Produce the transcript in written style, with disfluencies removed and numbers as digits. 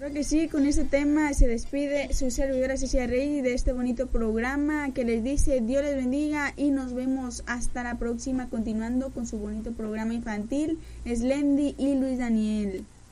Creo que sí, con ese tema se despide su servidora Cecilia Rey de este bonito programa que les dice Dios les bendiga y nos vemos hasta la próxima continuando con su bonito programa infantil Slendy y Luis Daniel.